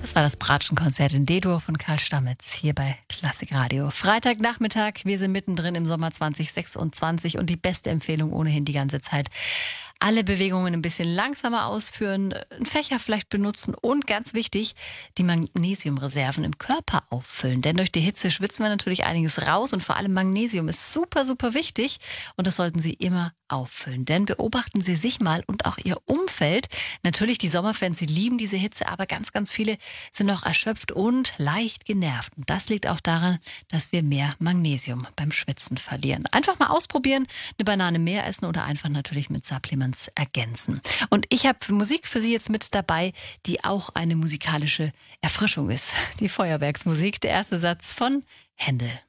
Das war das Bratschenkonzert in D-Dur von Karl Stammitz hier bei Klassikradio. Freitagnachmittag, wir sind mittendrin im Sommer 2026 und die beste Empfehlung ohnehin die ganze Zeit. Alle Bewegungen ein bisschen langsamer ausführen, einen Fächer vielleicht benutzen und ganz wichtig, die Magnesiumreserven im Körper auffüllen. Denn durch die Hitze schwitzen wir natürlich einiges raus und vor allem Magnesium ist super, super wichtig und das sollten Sie immer auffüllen. Denn beobachten Sie sich mal und auch Ihr Umfeld. Natürlich die Sommerfans, sie lieben diese Hitze, aber ganz, ganz viele sind auch erschöpft und leicht genervt. Und das liegt auch daran, dass wir mehr Magnesium beim Schwitzen verlieren. Einfach mal ausprobieren, eine Banane mehr essen oder einfach natürlich mit Supplements ergänzen. Und ich habe Musik für Sie jetzt mit dabei, die auch eine musikalische Erfrischung ist. Die Feuerwerksmusik, der erste Satz von Händel.